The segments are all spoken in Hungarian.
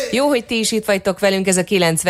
Jó, hogy ti is itt vagytok velünk, ez a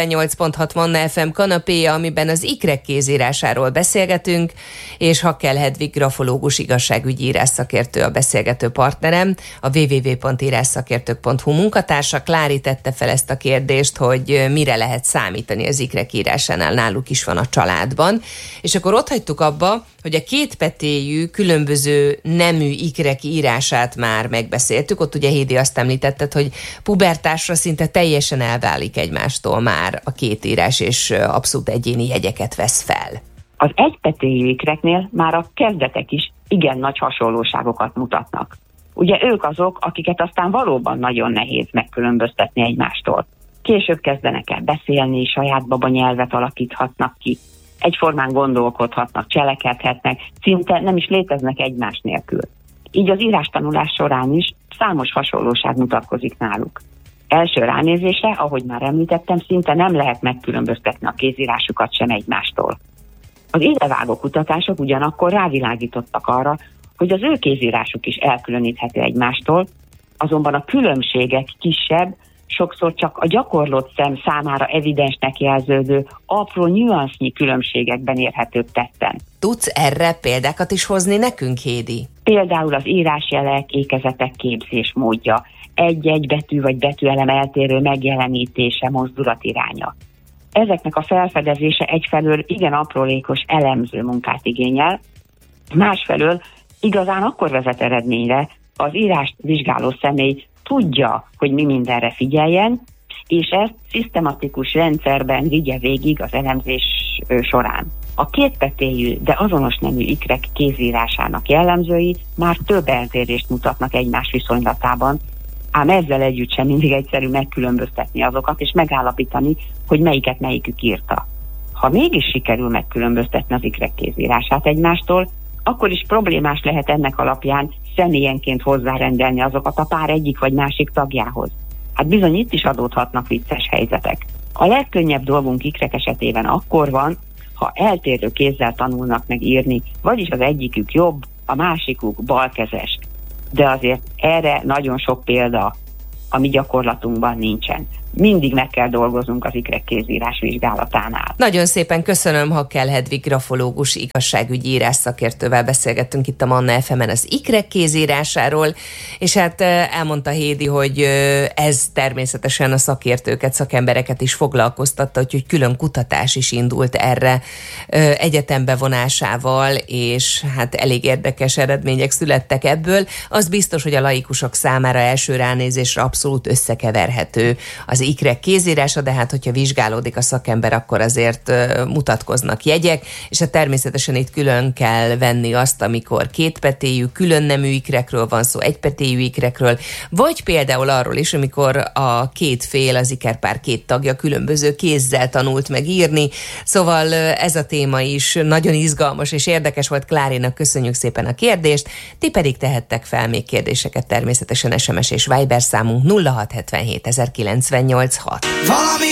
98.6 Manna FM kanapéja, amiben az ikrek kézírásáról beszélgetünk, és Hakkel Hedvig grafológus igazságügyi írásszakértő a beszélgető partnerem, a www.írásszakértők.hu munkatársa. Klári tette fel ezt a kérdést, hogy mire lehet számítani az ikrek írásánál, náluk is van a családban, és akkor ott hagytuk abba, hogy a kétpetéjű, különböző nemű ikrek írását már megbeszéltük. Ott ugye Hédi azt említetted, hogy pubertásra szinte teljesen elválik egymástól már a két írás, és abszolút egyéni jegyeket vesz fel. Az egypetéjű ikreknél már a kezdetek is igen nagy hasonlóságokat mutatnak. Ugye ők azok, akiket aztán valóban nagyon nehéz megkülönböztetni egymástól. Később kezdenek el beszélni, saját babanyelvet alakíthatnak ki, egyformán gondolkodhatnak, cselekedhetnek, szinte nem is léteznek egymás nélkül. Így az írástanulás során is számos hasonlóság mutatkozik náluk. Első ránézésre, ahogy már említettem, szinte nem lehet megkülönböztetni a kézírásukat sem egymástól. Az idevágó kutatások ugyanakkor rávilágítottak arra, hogy az ő kézírásuk is elkülöníthető egymástól, azonban a különbségek kisebb, sokszor csak a gyakorlott szem számára evidensnek jelződő apró nüansznyi különbségekben érhetők tetten. Tudsz erre példákat is hozni nekünk, Hédi? Például az írásjelek, ékezetek képzésmódja, egy-egy betű vagy betűelem eltérő megjelenítése, mozdulatiránya. Ezeknek a felfedezése egyfelől igen aprólékos elemző munkát igényel, másfelől igazán akkor vezet eredményre, az írást vizsgáló személy tudja, hogy mi mindenre figyeljen, és ezt szisztematikus rendszerben vigye végig az elemzés során. A kétpetéjű, de azonos nemű ikrek kézírásának jellemzői már több eltérést mutatnak egymás viszonylatában, ám ezzel együtt sem mindig egyszerű megkülönböztetni azokat, és megállapítani, hogy melyiket melyikük írta. Ha mégis sikerül megkülönböztetni az ikrek kézírását egymástól, akkor is problémás lehet ennek alapján személyenként hozzárendelni azokat a pár egyik vagy másik tagjához. Hát bizony itt is adódhatnak vicces helyzetek. A legkönnyebb dolgunk ikrek esetében akkor van, ha eltérő kézzel tanulnak meg írni, vagyis az egyikük jobb, a másikuk balkezes. De azért erre nagyon sok példa a mi gyakorlatunkban nincsen. Mindig meg kell dolgoznunk az ikrek kézírás vizsgálatánál. Nagyon szépen köszönöm, Hakkel Hedvig grafológus igazságügyi írásszakértővel beszélgettünk itt a Manna FM-en az ikrek kézírásáról, és hát elmondta Hédi, hogy ez természetesen a szakértőket, szakembereket is foglalkoztatta, úgyhogy külön kutatás is indult erre egyetem bevonásával, és hát elég érdekes eredmények születtek ebből. Az biztos, hogy a laikusok számára első ránézésre abszolút összekeverhető az ikrek kézírása, de hát hogyha vizsgálódik a szakember, akkor azért mutatkoznak jegyek, és hát természetesen itt külön kell venni azt, amikor kétpetéjű, külön nemű ikrekről van szó, egypetéjű ikrekről, vagy például arról is, amikor a két fél, az ikerpár két tagja különböző kézzel tanult meg írni. Szóval ez a téma is nagyon izgalmas és érdekes volt. Klárinak köszönjük szépen a kérdést, ti pedig tehettek fel még kérdéseket természetesen SMS és Viber számunk 0677 1098 6.